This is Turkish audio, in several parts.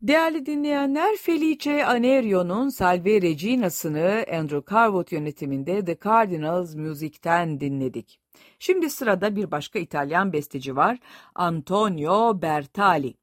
Değerli dinleyenler, Felice Anerio'nun Salve Regina'sını Andrew Carwood yönetiminde The Cardinals Music'ten dinledik. Şimdi sırada bir başka İtalyan besteci var, Antonio Bertali.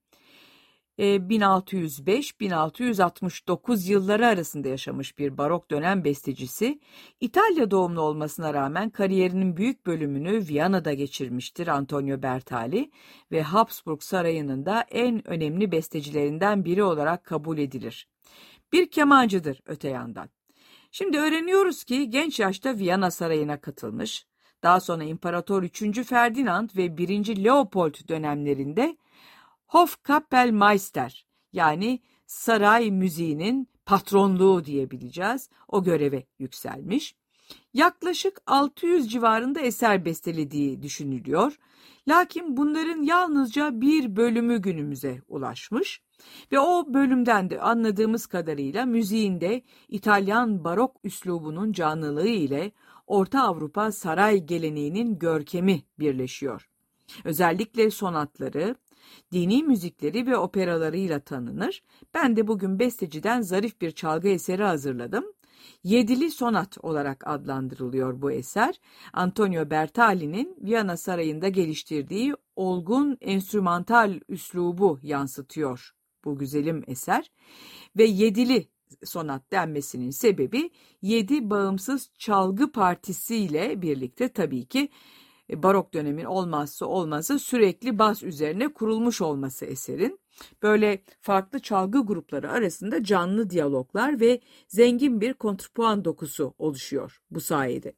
1605-1669 yılları arasında yaşamış bir barok dönem bestecisi, İtalya doğumlu olmasına rağmen kariyerinin büyük bölümünü Viyana'da geçirmiştir Antonio Bertali ve Habsburg Sarayı'nın da en önemli bestecilerinden biri olarak kabul edilir. Bir kemancıdır öte yandan. Şimdi öğreniyoruz ki genç yaşta Viyana Sarayı'na katılmış, daha sonra İmparator 3. Ferdinand ve 1. Leopold dönemlerinde Hofkapellmeister, yani saray müziğinin patronluğu diyebileceğiz, o göreve yükselmiş. Yaklaşık 600 civarında eser bestelediği düşünülüyor. Lakin bunların yalnızca bir bölümü günümüze ulaşmış ve o bölümden de anladığımız kadarıyla müziğinde İtalyan barok üslubunun canlılığı ile Orta Avrupa saray geleneğinin görkemi birleşiyor. Özellikle sonatları, dini müzikleri ve operalarıyla tanınır. Ben de bugün besteciden zarif bir çalgı eseri hazırladım. Yedili sonat olarak adlandırılıyor bu eser. Antonio Bertali'nin Viyana Sarayı'nda geliştirdiği olgun enstrümantal üslubu yansıtıyor bu güzelim eser. Ve yedili sonat denmesinin sebebi 7 bağımsız çalgı partisiyle birlikte tabii ki barok dönemin olmazsa olmazı sürekli bas üzerine kurulmuş olması eserin. Böyle farklı çalgı grupları arasında canlı diyaloglar ve zengin bir kontrpuan dokusu oluşuyor bu sayede.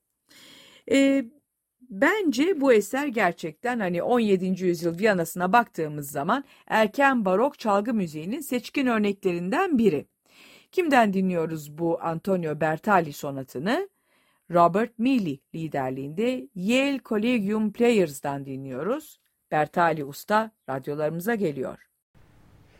Bence bu eser gerçekten 17. yüzyıl Viyana'sına baktığımız zaman erken barok çalgı müziğinin seçkin örneklerinden biri. Kimden dinliyoruz bu Antonio Bertali sonatını? Robert Mealy liderliğinde Yale Collegium Players'dan dinliyoruz. Bertali Usta radyolarımıza geliyor.